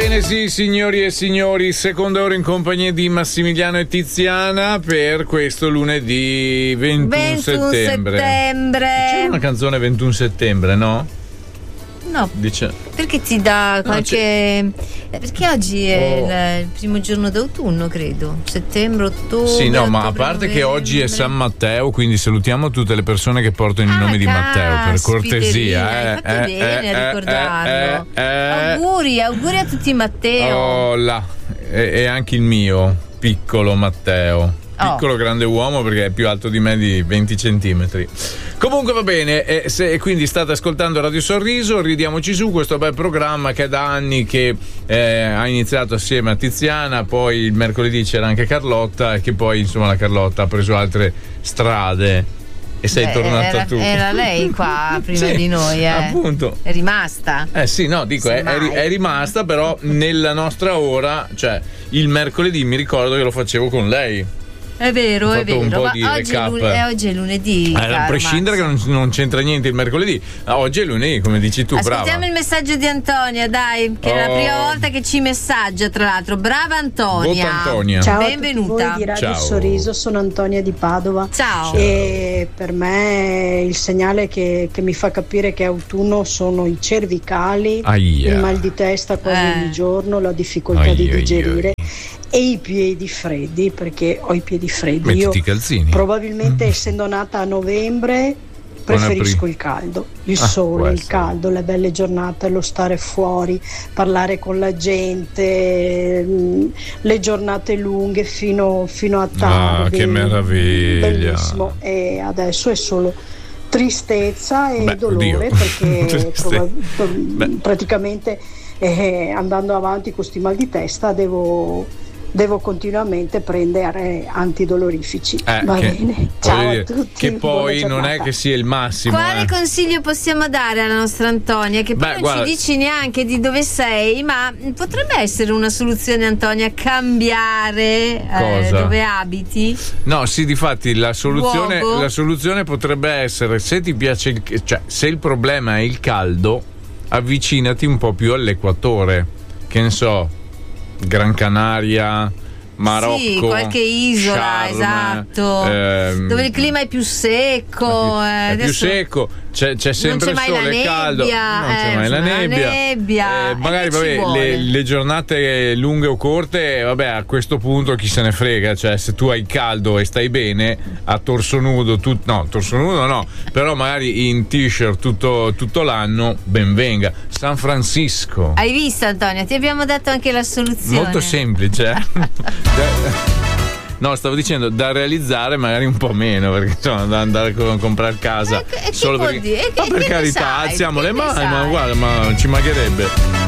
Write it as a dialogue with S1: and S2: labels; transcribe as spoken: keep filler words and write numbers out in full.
S1: Ebbene sì, signori e signori, seconda ora in compagnia di Massimiliano e Tiziana per questo lunedì ventuno,
S2: ventuno
S1: settembre.
S2: settembre.
S1: C'è una canzone ventuno settembre, no?
S2: No,
S1: Dice...
S2: perché ti dà qualche...
S1: No,
S2: perché oggi è oh. il, il primo giorno d'autunno, credo. Settembre, ottobre.
S1: Sì, no,
S2: ottobre,
S1: ma a parte
S2: novembre.
S1: Che oggi è San Matteo, quindi salutiamo tutte le persone che portano
S2: ah,
S1: il nome di Matteo, per
S2: Hai
S1: cortesia. Eh,
S2: fatto
S1: eh,
S2: bene
S1: eh,
S2: a ricordarlo.
S1: Eh, eh,
S2: auguri, auguri a tutti Matteo.
S1: Oh, là. E, e anche il mio piccolo Matteo. Piccolo, oh. grande uomo, perché è più alto di me di venti centimetri. Comunque va bene, e se quindi state ascoltando Radio Sorriso, ridiamoci su questo bel programma che è da anni che eh, ha iniziato assieme a Tiziana, poi il mercoledì c'era anche Carlotta e che poi insomma la Carlotta ha preso altre strade e sei
S2: Beh,
S1: tornata
S2: era,
S1: tu.
S2: Era lei qua prima
S1: sì,
S2: di noi, eh.
S1: appunto.
S2: È rimasta.
S1: Eh sì, no, dico, è, è, è rimasta, però nella nostra ora, cioè il mercoledì mi ricordo che lo facevo con lei.
S2: È vero, è vero, ma
S1: oggi,
S2: è lun- è oggi è lunedì.
S1: Eh, a prescindere che non, non c'entra niente il mercoledì, oggi è lunedì, come dici tu.
S2: Ascoltiamo
S1: brava.
S2: il messaggio di Antonia, dai, che oh. è la prima volta che ci messaggia, tra l'altro. Brava Antonia.
S1: Vota Antonia.
S3: Ciao
S2: benvenuta.
S3: A tutti voi di Radio
S1: Ciao.
S3: Sorriso, sono Antonia di Padova.
S2: Ciao.
S3: E per me il segnale che, che mi fa capire che è autunno sono i cervicali,
S1: Aia.
S3: il mal di testa quasi
S2: Eh.
S3: ogni giorno, la difficoltà
S1: Aia,
S3: di
S1: aia,
S3: digerire.
S1: aia.
S3: E i piedi freddi, perché ho i piedi freddi.
S1: Mettiti
S3: Io
S1: i calzini.
S3: probabilmente essendo nata a novembre preferisco il caldo, il
S1: Ah,
S3: sole, il
S1: essere.
S3: caldo, le belle giornate, lo stare fuori, parlare con la gente, mh, le giornate lunghe fino, fino a tardi.
S1: Ah, che meraviglia.
S3: Bellissimo. E adesso è solo tristezza e
S1: Beh,
S3: dolore
S1: oddio.
S3: perché
S1: Triste-
S3: proba-
S1: Beh.
S3: praticamente eh, andando avanti con sti mal di testa devo, devo continuamente prendere antidolorifici.
S1: Eh,
S3: Va
S1: che,
S3: bene, ciao
S1: dire,
S3: a tutti.
S1: che poi
S3: buona
S1: non è
S3: giornata.
S1: che sia il massimo.
S2: Quale
S1: eh.
S2: consiglio possiamo dare alla nostra Antonia? Che poi
S1: Beh,
S2: non
S1: guarda-
S2: ci dici neanche di dove sei, ma potrebbe essere una soluzione, Antonia, cambiare eh,
S1: Cosa?
S2: dove abiti?
S1: No, sì, difatti la soluzione,
S2: Luogo?
S1: la soluzione potrebbe essere, se ti piace il, cioè se il problema è il caldo, avvicinati un po' più all'equatore, che ne so, Gran Canaria, Marocco,
S2: Sì, qualche isola,
S1: Sharm,
S2: esatto,
S1: ehm,
S2: dove il clima è più secco.
S1: è
S2: eh,
S1: più
S2: adesso-
S1: secco, c'è, c'è sempre
S2: non c'è
S1: il
S2: mai
S1: sole
S2: la
S1: caldo,
S2: nebbia,
S1: non c'è
S2: eh,
S1: mai la
S2: insomma, la
S1: nebbia,
S2: nebbia,
S1: Eh,
S2: e
S1: magari
S2: che ci
S1: vabbè,
S2: vuole?
S1: le, le giornate lunghe o corte, vabbè, a questo punto chi se ne frega, cioè se tu hai caldo e stai bene a torso nudo, tut, no, torso nudo no, però magari in t-shirt tutto, tutto l'anno, ben venga. San Francisco,
S2: Hai visto, Antonia? Ti abbiamo dato anche la soluzione.
S1: molto semplice. Da- No, stavo dicendo da realizzare magari un po' meno, perché insomma da andare a comprare casa
S2: E che- e che
S1: solo
S2: vuol
S1: perché
S2: dire? E che-
S1: ma per
S2: che ne
S1: carità,
S2: sai?
S1: alziamo
S2: Che
S1: le
S2: ne
S1: mani, ma
S2: sai?
S1: guarda, ma ci mancherebbe.